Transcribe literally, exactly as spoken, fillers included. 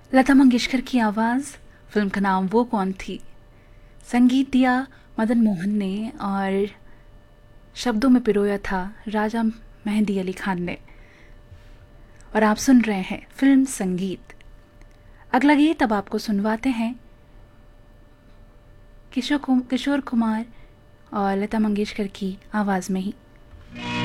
लता मंगेशकर की आवाज़, फिल्म का नाम वो कौन थी। संगीत दिया मदन मोहन ने और शब्दों में पिरोया था राजा मेहंदी अली खान ने। और आप सुन रहे हैं फिल्म संगीत। अगला गीत अब आपको सुनवाते हैं किशोर कुम, किशोर कुमार और लता मंगेशकर की आवाज़ में ही।